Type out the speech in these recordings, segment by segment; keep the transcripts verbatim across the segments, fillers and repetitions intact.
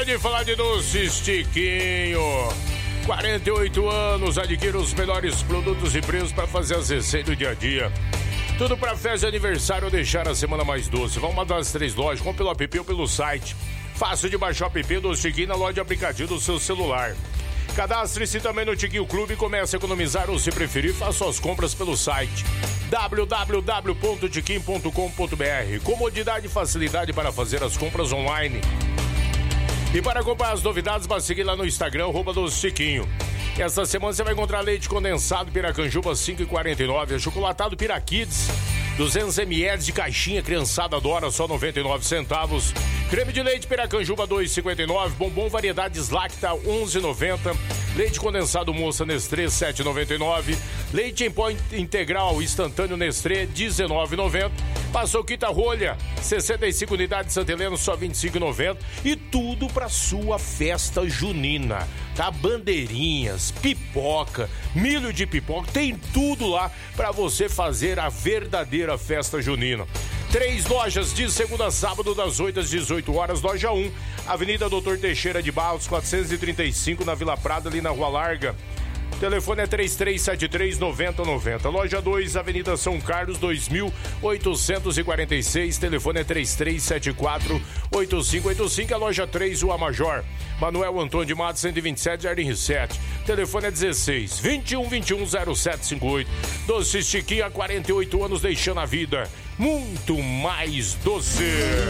hora de falar de doces Tiquinho. quarenta e oito anos, adquira os melhores produtos e preços para fazer as receitas do dia a dia. Tudo para festa de aniversário ou deixar a semana mais doce. Vão uma das três lojas, compre pelo app ou pelo site. Fácil de baixar o app do Tiquinho na loja de aplicativo do seu celular. Cadastre-se também no Tiquinho Clube e comece a economizar ou, se preferir, faça suas compras pelo site w w w ponto tiquinho ponto com ponto b r. Comodidade e facilidade para fazer as compras online. E para acompanhar as novidades, vai seguir lá no Instagram, arroba Doce Tiquinho. Esta semana você vai encontrar leite condensado Piracanjuba cinco reais e quarenta e nove centavos, achocolatado Pirakids duzentos mililitros de caixinha, criançada adora, só noventa e nove centavos. Creme de leite Piracanjuba dois reais e cinquenta e nove centavos, bombom variedades Lacta onze reais e noventa centavos, leite condensado Moça Nestlé sete reais e noventa e nove centavos, leite em pó integral instantâneo Nestlé dezenove reais e noventa centavos, paçoquita rolha sessenta e cinco unidades Santa Helena só vinte e cinco reais e noventa centavos, e tudo para sua festa junina, tá? Bandeirinhas, pipoca, milho de pipoca, tem tudo lá para você fazer a verdadeira festa junina. Três lojas de segunda a sábado, das oito às dezoito horas. Loja um, Avenida Doutor Teixeira de Barros, quatrocentos e trinta e cinco, na Vila Prada, ali na Rua Larga. O telefone é três três sete três, nove zero nove zero. Loja dois, Avenida São Carlos, dois mil oitocentos e quarenta e seis. Telefone é três três sete quatro, oito cinco oito cinco. A loja três, Rua Major, Manuel Antônio de Matos, cento e vinte e sete, Jardim sete. Telefone é dezesseis, vinte e um, vinte e um, zero sete cinquenta e oito. Doce Tiquinho há quarenta e oito anos, deixando a vida muito mais doce.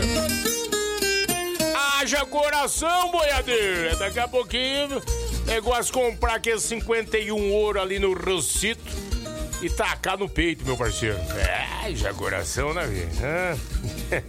Haja coração, boiadeiro. Daqui a pouquinho, negócio de comprar aquele cinquenta e um ouro ali no Rocito e tacar no peito, meu parceiro. É, haja coração, né, velho?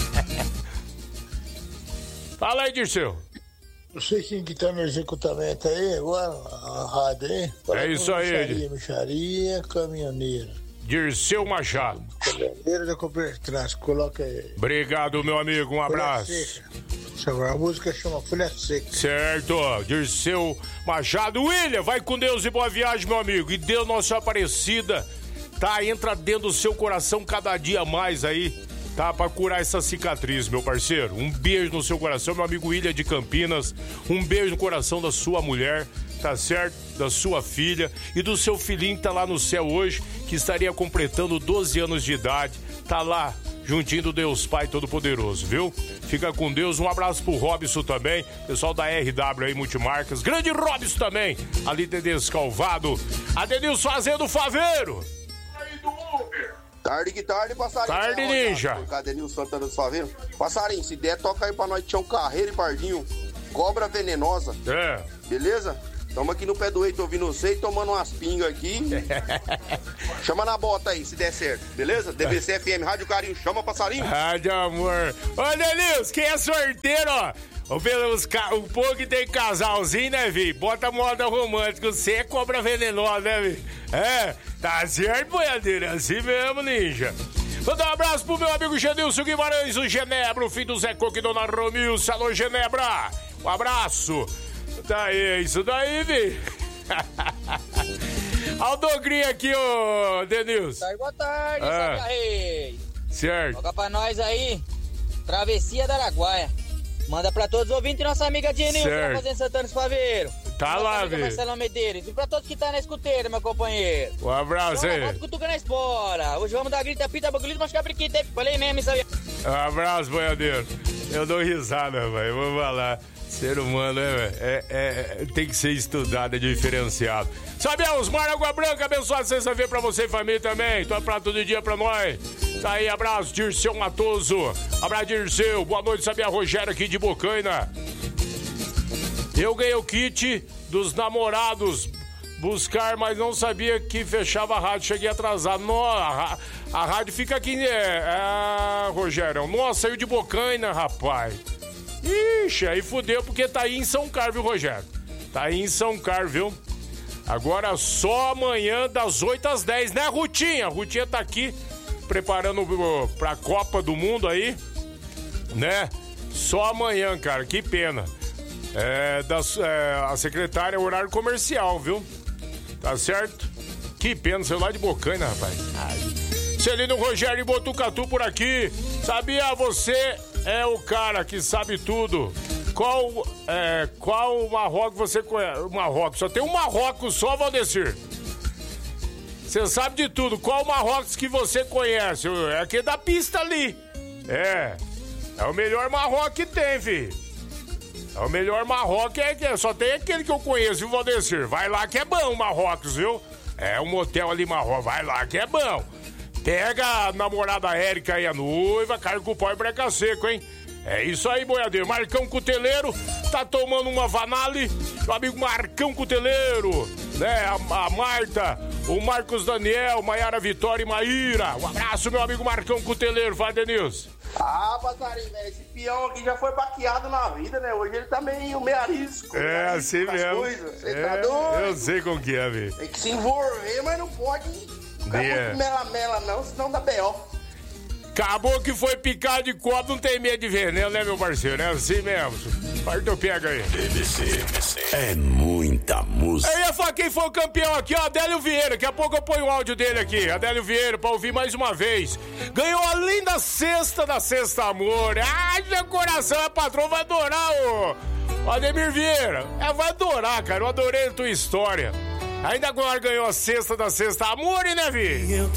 Fala aí, Dirceu. Não sei quem que tá no executamento aí agora, a rádio aí. É isso aí. Micharia, micharia, caminhoneiro. Dirceu Machado. Caminhoneiro da Copertrans, coloca aí. Obrigado, meu amigo, um abraço. A música chama Folha Seca. Certo, Dirceu Machado. William, vai com Deus e boa viagem, meu amigo. E Deus, Nossa Aparecida, tá? Entra dentro do seu coração cada dia mais aí, tá? Pra curar essa cicatriz, meu parceiro. Um beijo no seu coração, meu amigo William de Campinas. Um beijo no coração da sua mulher, tá certo? Da sua filha e do seu filhinho que tá lá no céu hoje, que estaria completando doze anos de idade. Tá lá, juntinho do Deus Pai Todo-Poderoso, viu? Fica com Deus. Um abraço pro Robson também, pessoal da R W aí, Multimarcas. Grande Robson também, ali de Descalvado. Adenilson fazendo faveiro. Aí do Uber. Tarde que tarde, passarinho. Tarde, ninja. Adenilson Santana dos Faveiros. Passarinho, se der, toca aí pra nós, Tião Carreiro e Pardinho. Cobra venenosa. É. Beleza? Tamo aqui no pé do eito ouvindo você e tomando umas pingas aqui. Chama na bota aí, se der certo, beleza? D B C F M, Rádio Carinho, chama passarinho. Rádio Amor. Ô, Denilson, quem é sorteiro, ó? Os ca... O povo que tem casalzinho, né, Vi? Bota moda romântica. Você é cobra venenosa, né, Vi? É, tá certo, boiadeiro. É assim mesmo, ninja. Vou dar um abraço pro meu amigo Genilson Guimarães, o Genebra, o filho do Zé Coque e Dona Romilson. Alô, Genebra. Um abraço. Tá aí, é isso daí, Vi. Olha o Dogrinho aqui, ô Denilson. Boa tarde, ah, Sacarrei. Certo. Toca pra nós aí, Travessia da Araguaia. Manda pra todos os ouvintes e nossa amiga Dinilson, tá fazendo Santana dos Faveiros. Tá lá, velho. Marcelo Medeiros. E pra todos que tá na escuteira, meu companheiro. Um abraço aí. Vamos cutuca na espora. Hoje vamos dar grita, pita, bagulho, mas cabriquita. Falei mesmo, isso aí. Um abraço, boiadeiro. Eu dou risada, velho. Vou falar. Ser humano, né, velho? É, é, é, tem que ser estudado, é diferenciado. Sabemos, Mar Água Branca, abençoada sexta-feira pra você e família também. Então, prato do dia pra nós. Tá aí, abraço, Dirceu Matoso. Abraço, Dirceu. Boa noite, sabia, Rogério aqui de Bocaina. Eu ganhei o kit dos namorados buscar, mas não sabia que fechava a rádio. Cheguei atrasado. Nossa, a, a rádio fica aqui, né? Ah, Rogério. Nossa, saiu de Bocaina, rapaz. Ixi, aí fudeu, porque tá aí em São Carlos, viu, Rogério? Tá aí em São Carlos, viu? Agora só amanhã das oito às dez, né, Rutinha? A Rutinha tá aqui preparando pra Copa do Mundo aí, né? Só amanhã, cara, que pena. É, das, é, a secretária é horário comercial, viu? Tá certo? Que pena, saiu lá de Bocaina, rapaz. Ai. Celino Rogério Botucatu por aqui. Sabia, você é o cara que sabe tudo. Qual, é, qual Marrocos você conhece? Marrocos, só tem um Marrocos só, Valdecir. Você sabe de tudo. Qual Marrocos que você conhece? É aquele da pista ali. É. É o melhor Marrocos que tem, filho. É o melhor Marrocos é que só tem aquele que eu conheço, viu, Valdecir? Vai lá que é bom, Marrocos, viu? É um motel ali, Marrocos. Vai lá que é bom. Pega a namorada Érica e a noiva, carga com o pau e breca seco, hein? É isso aí, boiadeiro. Marcão Cuteleiro tá tomando uma Vanale. Meu amigo Marcão Cuteleiro, né? A, a Marta, o Marcos Daniel, Maiara Vitória e Maíra. Um abraço, meu amigo Marcão Cuteleiro. Vai, Denilson. Ah, passarinho, velho, esse peão aqui já foi baqueado na vida, né? Hoje ele tá meio, meio arisco. É, né? assim mesmo. Você é, tá doido? Eu sei como que é, velho. Tem que se envolver, mas não pode ficar Yeah. muito mela-mela, não, senão dá B O. Acabou que foi picado de copo, não tem medo de veneno, né, meu parceiro? É assim mesmo. Partiu, pega aí. B B C é muita música. Eu ia falar quem foi o campeão aqui, ó, Adélio Vieira. Daqui a pouco eu ponho o áudio dele aqui. Adélio Vieira, pra ouvir mais uma vez. Ganhou a linda cesta da Sexta Amor. Ai, meu coração, a patroa vai adorar o, o Ademir Vieira. É, vai adorar, cara. Eu adorei a tua história. Ainda agora ganhou a cesta da Sexta Amor, né, Vi?